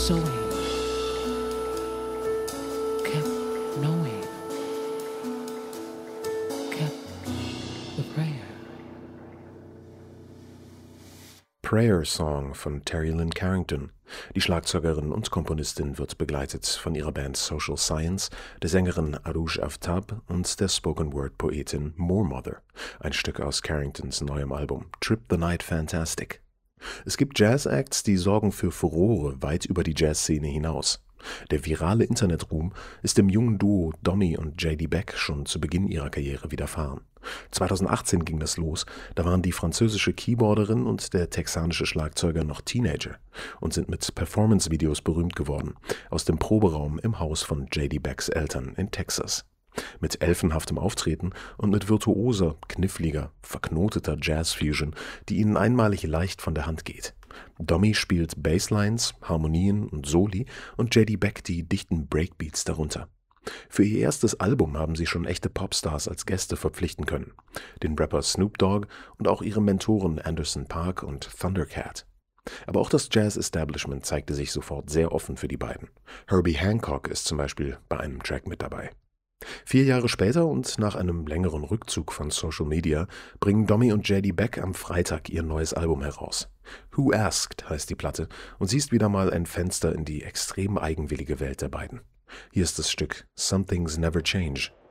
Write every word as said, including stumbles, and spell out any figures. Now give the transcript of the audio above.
sowing, kept knowing, kept the prayer. Prayer Song von Terry Lynn Carrington. Die Schlagzeugerin und Komponistin wird begleitet von ihrer Band Social Science, der Sängerin Arouj Aftab und der Spoken-Word-Poetin Moormother, ein Stück aus Carringtons neuem Album Trip the Night Fantastic. Es gibt Jazz-Acts, die sorgen für Furore weit über die Jazzszene hinaus. Der virale Internetruhm ist dem jungen Duo Dommy und J D Beck schon zu Beginn ihrer Karriere widerfahren. zweitausendachtzehn ging das los, da waren die französische Keyboarderin und der texanische Schlagzeuger noch Teenager und sind mit Performance-Videos berühmt geworden, aus dem Proberaum im Haus von J D Becks Eltern in Texas. Mit elfenhaftem Auftreten und mit virtuoser, kniffliger, verknoteter Jazz-Fusion, die ihnen einmalig leicht von der Hand geht. Dommy spielt Basslines, Harmonien und Soli und J D Beck die dichten Breakbeats darunter. Für ihr erstes Album haben sie schon echte Popstars als Gäste verpflichten können. Den Rapper Snoop Dogg und auch ihre Mentoren Anderson .Paak und Thundercat. Aber auch das Jazz-Establishment zeigte sich sofort sehr offen für die beiden. Herbie Hancock ist zum Beispiel bei einem Track mit dabei. Vier Jahre später und nach einem längeren Rückzug von Social Media bringen Dommy und J D Beck am Freitag ihr neues Album heraus. Who Asked heißt die Platte und sie ist wieder mal ein Fenster in die extrem eigenwillige Welt der beiden. Hier ist das Stück Some Things Never Change.